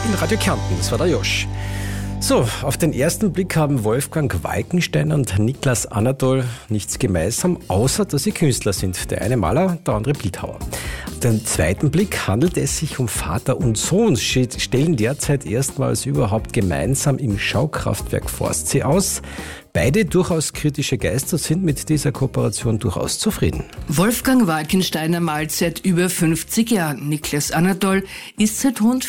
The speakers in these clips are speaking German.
in Radio Kärnten. Das war der Josch. So, auf den ersten Blick haben Wolfgang Walkensteiner und Niklas Anatol nichts gemeinsam, außer dass sie Künstler sind. Der eine Maler, der andere Bildhauer. Auf den zweiten Blick handelt es sich um Vater und Sohn, stellen derzeit erstmals überhaupt gemeinsam im Schaukraftwerk Forstsee aus. Beide durchaus kritische Geister sind mit dieser Kooperation durchaus zufrieden. Wolfgang Walkensteiner malt seit über 50 Jahren. Niklas Anatol ist seit rund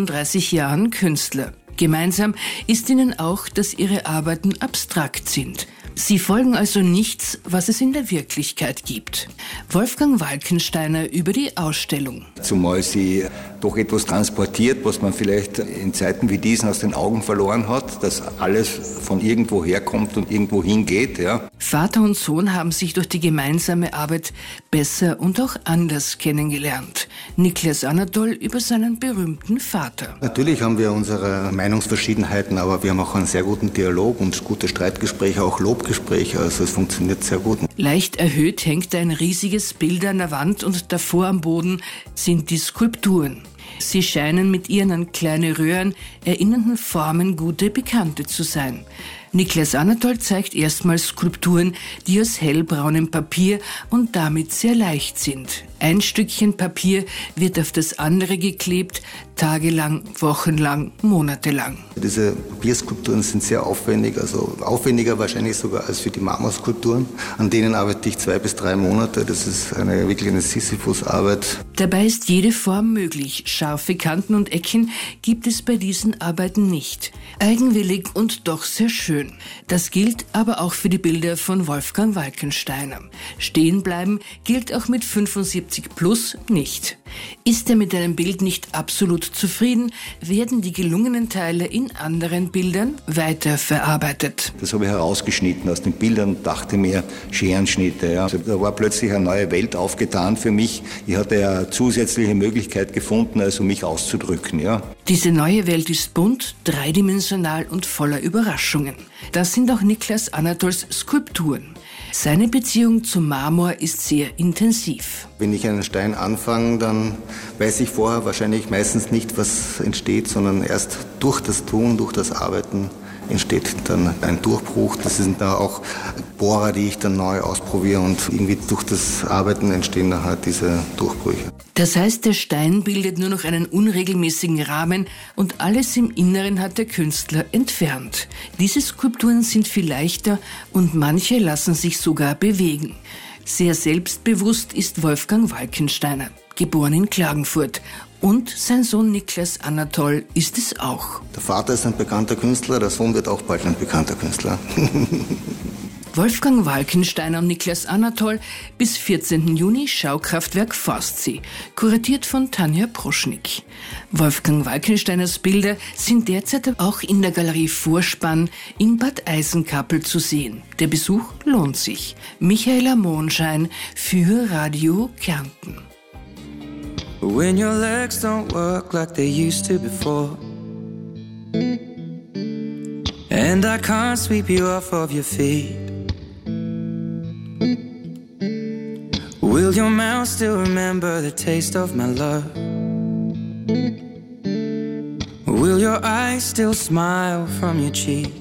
35 Jahren Künstler. Gemeinsam ist ihnen auch, dass ihre Arbeiten abstrakt sind. Sie folgen also nichts, was es in der Wirklichkeit gibt. Wolfgang Walkensteiner über die Ausstellung. Zumal sie doch etwas transportiert, was man vielleicht in Zeiten wie diesen aus den Augen verloren hat, dass alles von irgendwo herkommt und irgendwo hingeht. Ja. Vater und Sohn haben sich durch die gemeinsame Arbeit besser und auch anders kennengelernt. Niklas Anatol über seinen berühmten Vater. Natürlich haben wir unsere Meinungsverschiedenheiten, aber wir haben auch einen sehr guten Dialog und gute Streitgespräche, auch Lobgespräche. Also es funktioniert sehr gut. Leicht erhöht hängt ein riesiges Bild an der Wand und davor am Boden sind die Skulpturen. Sie scheinen mit ihren an kleine Röhren erinnernden Formen gute Bekannte zu sein. Niklas Anatol zeigt erstmals Skulpturen, die aus hellbraunem Papier und damit sehr leicht sind. Ein Stückchen Papier wird auf das andere geklebt, tagelang, wochenlang, monatelang. Diese Papierskulpturen sind sehr aufwendig, also aufwendiger wahrscheinlich sogar als für die Marmorskulpturen. An denen arbeite ich 2 bis 3 Monate. Das ist wirklich eine Sisyphus-Arbeit. Dabei ist jede Form möglich. Scharfe Kanten und Ecken gibt es bei diesen Arbeiten nicht. Eigenwillig und doch sehr schön. Das gilt aber auch für die Bilder von Wolfgang Walkensteiner. Stehen bleiben gilt auch mit 75 plus nicht. Ist er mit einem Bild nicht absolut zufrieden, werden die gelungenen Teile in anderen Bildern weiterverarbeitet. Das habe ich herausgeschnitten aus den Bildern und dachte mir, Scherenschnitte. Ja. Also da war plötzlich eine neue Welt aufgetan für mich. Ich hatte eine zusätzliche Möglichkeit gefunden, also mich auszudrücken. Ja. Diese neue Welt ist bunt, dreidimensional und voller Überraschungen. Das sind auch Niklas Anatols Skulpturen. Seine Beziehung zum Marmor ist sehr intensiv. Wenn ich einen Stein anfange, dann weiß ich vorher wahrscheinlich meistens nicht, was entsteht, sondern erst durch das Tun, durch das Arbeiten entsteht dann ein Durchbruch. Das sind da auch Bohrer, die ich dann neu ausprobiere und irgendwie durch das Arbeiten entstehen dann halt diese Durchbrüche. Das heißt, der Stein bildet nur noch einen unregelmäßigen Rahmen und alles im Inneren hat der Künstler entfernt. Diese Skulpturen sind viel leichter und manche lassen sich sogar bewegen. Sehr selbstbewusst ist Wolfgang Walkensteiner, geboren in Klagenfurt. Und sein Sohn Niklas Anatol ist es auch. Der Vater ist ein bekannter Künstler, der Sohn wird auch bald ein bekannter Künstler. Wolfgang Walkensteiner und Niklas Anatol bis 14. Juni Schaukraftwerk Forstsee, kuratiert von Tanja Proschnik. Wolfgang Walkensteiners Bilder sind derzeit auch in der Galerie Vorspann in Bad Eisenkappel zu sehen. Der Besuch lohnt sich. Michaela Monschein für Radio Kärnten. When your legs don't work like they used to before, and I can't sweep you off of your feet, will your mouth still remember the taste of my love? Will your eyes still smile from your cheek?